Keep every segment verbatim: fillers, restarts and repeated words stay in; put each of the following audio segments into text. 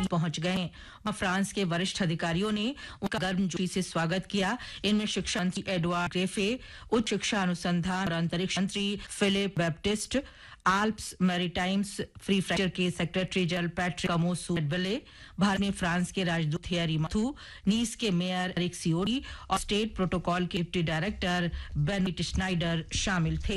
पहुंच गए हैं और फ्रांस के वरिष्ठ अधिकारियों ने उनका गर्मजोशी से स्वागत किया। इनमें शिक्षा मंत्री एडवार्ड ग्रेफे, उच्च शिक्षा अनुसंधान और अंतरिक्ष मंत्री Philip Baptist, Alps मैरीटाइम्स free fracture के सेक्रेटरी जनरल पैट्रिक कमोसू-एडविले, भारत में फ्रांस के राजदूत थियरी माथू, नीस के मेयर एरिक सियोरी और स्टेट प्रोटोकॉल के डिप्टी डायरेक्टर बेनिट स्नाइडर शामिल थे।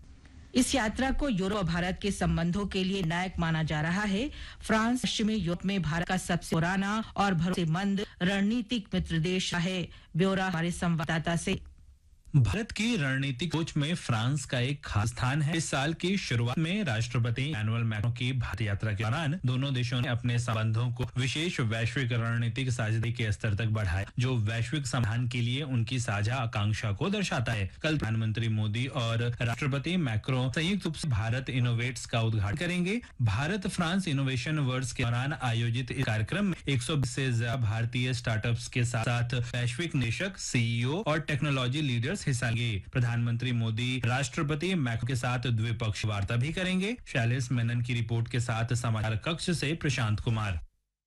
इस यात्रा को यूरोप और भारत के संबंधों के लिए नायक माना जा रहा है। फ्रांस पश्चिमी यूरोप में भारत का सबसे पुराना और भरोसेमंद रणनीतिक मित्र देश है। ब्यौरा हमारे संवाददाता से। भारत की रणनीतिक सोच में फ्रांस का एक खास स्थान है। इस साल की शुरुआत में राष्ट्रपति इमैनुअल मैक्रों की भारत यात्रा के दौरान दोनों देशों ने अपने संबंधों को विशेष वैश्विक रणनीतिक साझेदारी के स्तर तक बढ़ाया, जो वैश्विक समाधान के लिए उनकी साझा आकांक्षा को दर्शाता है। कल प्रधानमंत्री मोदी और राष्ट्रपति मैक्रों संयुक्त रूप से भारत इनोवेट्स का उद्घाटन करेंगे। भारत फ्रांस इनोवेशन वर्ड्स के दौरान आयोजित इस कार्यक्रम में एक सौ बीस से ज्यादा भारतीय स्टार्टअप्स के साथ साथ वैश्विक निवेशक, सीईओ और टेक्नोलॉजी लीडर्स हिस्सा लेंगे। प्रधानमंत्री मोदी राष्ट्रपति मैक्रों के साथ द्विपक्षीय वार्ता भी करेंगे। शैलेश मेनन की रिपोर्ट के साथ समाचार कक्ष से प्रशांत कुमार।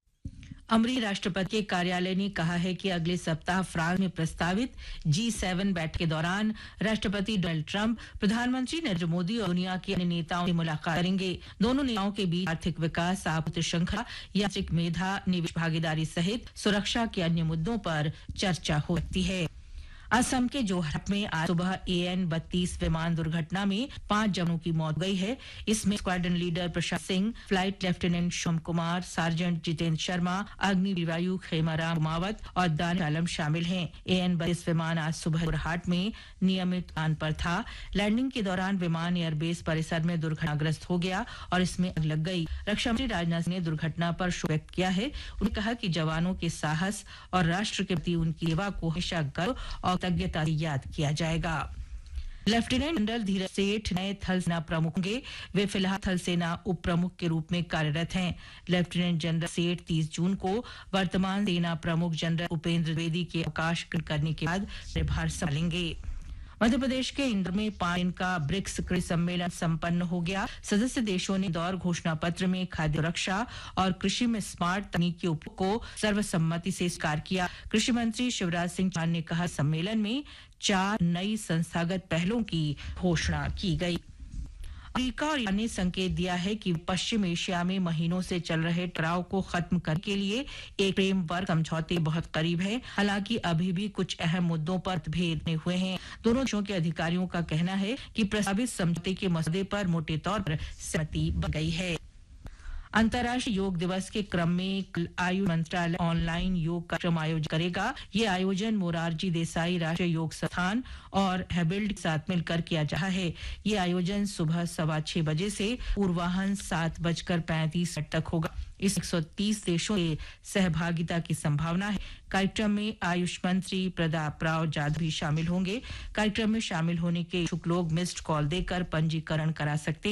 अमरीकी राष्ट्रपति के कार्यालय ने कहा है कि अगले सप्ताह फ्रांस में प्रस्तावित जी सेवन बैठक के दौरान राष्ट्रपति डोनाल्ड ट्रंप, प्रधानमंत्री नरेंद्र मोदी और दुनिया के अन्य नेताओं से मुलाकात करेंगे। दोनों नेताओं के बीच आर्थिक विकास, आपूर्ति श्रृंखला, यांत्रिक मेधा, निवेश भागीदारी सहित सुरक्षा के अन्य मुद्दों पर चर्चा हो सकती है। असम के जोरहाट में आज सुबह ए एन बत्तीस विमान दुर्घटना में पांच जवानों की मौत हो गई है। इसमें squadron leader Prashant Singh, flight lieutenant Shome Kumar, sergeant Jitendra Sharma, Agniveervayu Khemaram Kumawat और दानिश आलम शामिल हैं। ए एन बत्तीस विमान आज सुबह जोरहाट में नियमित उड़ान पर था। लैंडिंग के दौरान विमान एयरबेस परिसर में दुर्घटनाग्रस्त हो गया और इसमें आग लग गई। रक्षा मंत्री राजनाथ सिंह ने दुर्घटना पर शोक व्यक्त किया है। उन्होंने कहा कि जवानों के साहस और राष्ट्र के प्रति उनकी सेवा को हमेशा गर्व और कृतज्ञता से याद किया जाएगा। लेफ्टिनेंट जनरल धीरज सेठ नए थल सेना प्रमुख होंगे। वे फिलहाल थल सेना उप प्रमुख के रूप में कार्यरत हैं। लेफ्टिनेंट जनरल सेठ तीस जून को वर्तमान सेना प्रमुख जनरल उपेंद्र द्विवेदी के अवकाश करने के बाद कार्यभार संभालेंगे। मध्य प्रदेश के इंदौर में पांच दिन का ब्रिक्स कृषि सम्मेलन संपन्न हो गया। सदस्य देशों ने इंदौर घोषणा पत्र में खाद्य सुरक्षा और कृषि में स्मार्ट तकनीक के उपयोग को सर्वसम्मति से स्वीकार किया। कृषि मंत्री शिवराज सिंह चौहान ने कहा, सम्मेलन में चार नई संस्थागत पहलों की घोषणा की गई। अमेरिका और ईरान ने संकेत दिया है कि पश्चिम एशिया में महीनों से चल रहे टकराव को खत्म करने के लिए एक फ्रेमवर्क समझौते बहुत करीब है। हालांकि अभी भी कुछ अहम मुद्दों पर मतभेद बने हुए हैं। दोनों देशों के अधिकारियों का कहना है कि प्रस्तावित समझौते के मसौदे पर मोटे तौर पर सहमति बन गई है। अंतर्राष्ट्रीय योग दिवस के क्रम में कल आयुष मंत्रालय ऑनलाइन योग कार्यक्रम आयोजित करेगा। ये आयोजन मोरारजी देसाई राष्ट्रीय योग संस्थान और हैबिल्ड के साथ मिलकर किया जा रहा है। ये आयोजन सुबह सवा छह बजे से पूर्वाह्न सात बजकर पैंतीस मिनट तक होगा। इस एक सौ तीस देशों के सहभागिता की संभावना है। कार्यक्रम में आयुष मंत्री प्रताप राव जाधव भी शामिल होंगे। कार्यक्रम में शामिल होने के इच्छुक लोग मिस्ड कॉल देकर पंजीकरण करा सकते हैं।